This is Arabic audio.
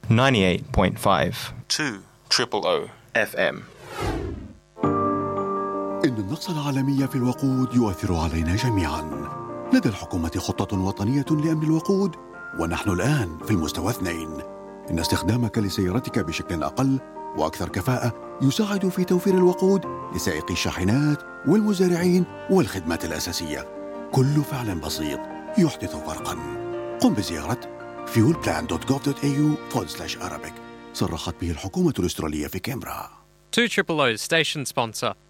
98.5 200 FM. إن النقص العالمي في الوقود يؤثر علينا جميعا. لدى الحكومة خطة وطنية لأمن الوقود، ونحن الآن في المستوى 2. إن استخدامك لسيارتك بشكل أقل وأكثر كفاءة يساعد في توفير الوقود لسائقي الشاحنات والمزارعين والخدمات الأساسية. كل فعل بسيط يحدث فرقا. قم بزيارة fuelplan.gov.au/Arabic. صرحت به الحكومة الأسترالية في كامبرا. 200 station sponsor.